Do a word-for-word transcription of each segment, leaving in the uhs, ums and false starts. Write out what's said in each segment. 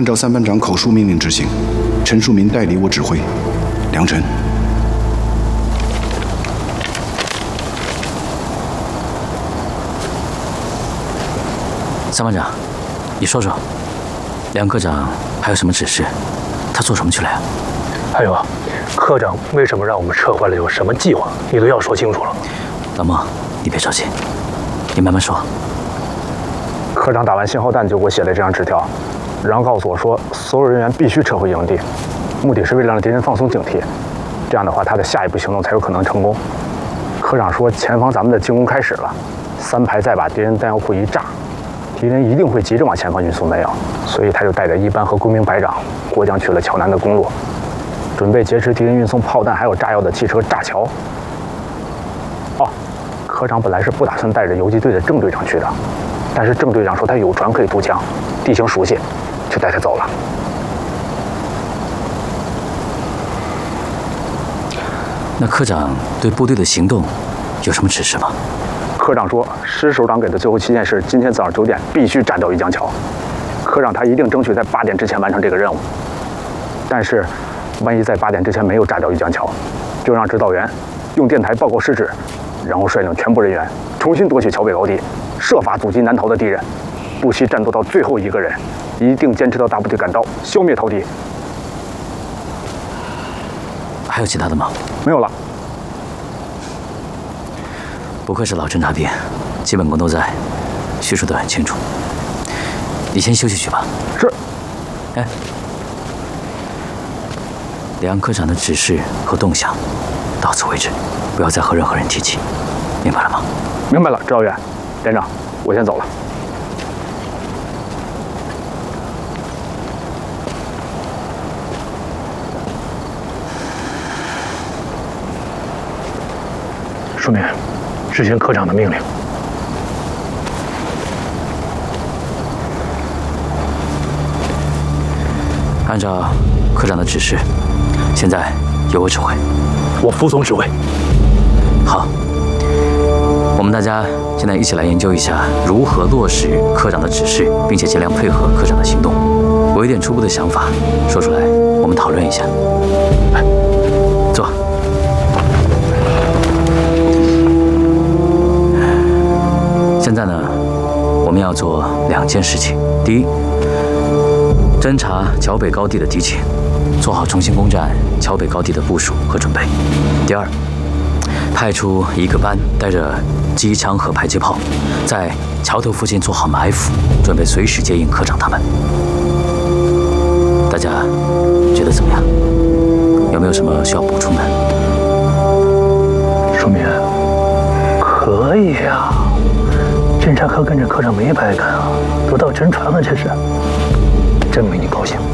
按照三班长口述命令执行，陈树民代理我指挥。良辰。 三班长，你说说，梁科长还有什么指示？他做什么去了呀？ 还有啊，科长为什么让我们撤回来？有什么计划？你都要说清楚了。 老孟，你别着急，你慢慢说。 科长打完信号弹就给我写了这张纸条，然后告诉我说，所有人员必须撤回营地，目的是为了让敌人放松警惕，这样的话他的下一步行动才有可能成功。科长说，前方咱们的进攻开始了，三排再把敌人弹药库一炸，敌人一定会急着往前方运送弹药，所以他就带着一班和工兵排长过江去了桥南的公路，准备劫持敌人运送炮弹还有炸药的汽车炸桥。哦，科长本来是不打算带着游击队的郑队长去的，但是郑队长说他有船可以渡江，地形熟悉，就带他走了。 那科长对部队的行动有什么指示吗？ 科长说，师首长给的最后期限是今天早上九点必须炸掉一江桥。科长他一定争取在八点之前完成这个任务。但是，万一在八点之前没有炸掉一江桥，就让指导员用电台报告失职，然后率领全部人员重新夺取桥北高地，设法阻击南逃的敌人，不惜战斗到最后一个人，一定坚持到大部队赶到，消灭逃敌。 还有其他的吗？ 没有了。 不愧是老侦察兵，基本功都在，叙述得很清楚。你先休息去吧。 是。 哎，梁科长的指示和动向到此为止，不要再和任何人提起，明白了吗？ 明白了，指导员。连长，我先走了。书面，执行科长的命令。 按照科长的指示，现在由我指挥。 我服从指挥。 好，我们大家现在一起来研究一下如何落实科长的指示，并且尽量配合科长的行动。我有一点初步的想法，说出来，我们讨论一下。来，坐。现在呢，我们要做两件事情。第一，侦察桥北高地的敌情，做好重新攻占桥北高地的部署和准备。第二，派出一个班，带着机枪和迫击炮，在桥头附近做好埋伏，准备随时接应科长他们。大家觉得怎么样？有没有什么需要补充的？ 书明，可以呀、啊。侦察科跟着科长没白干啊，得到真传了，这是，真为你高兴。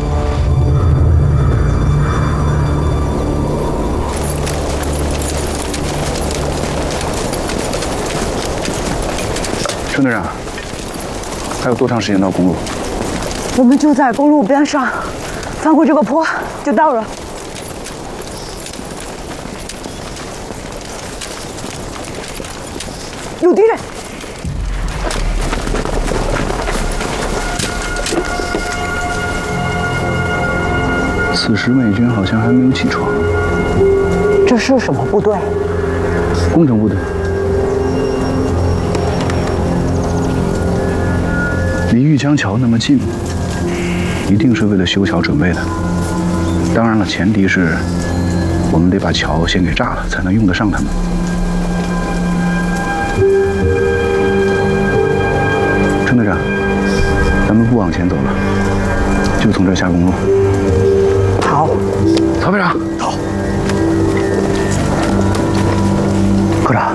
郑队长，还有多长时间到公路？ 我们就在公路边上，翻过这个坡就到了。有敌人！ 此时美军好像还没有起床。 这是什么部队？ 工程部队。离玉江桥那么近，一定是为了修桥准备的。当然了，前提是我们得把桥先给炸了，才能用得上他们。陈队长，咱们不往前走了，就从这儿下公路。 好。 曹排长，好。科长，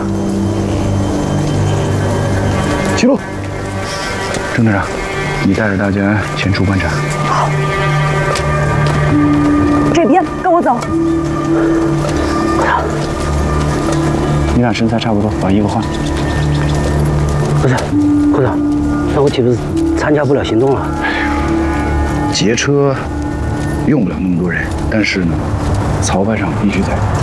起路。郑队长，你带着大家前出观察。 好。这边，跟我走。科长， 你俩身材差不多，把衣服换。 不是，科长，那我岂不是参加不了行动了？ 劫车用不了那么多人，但是呢，曹排长必须在。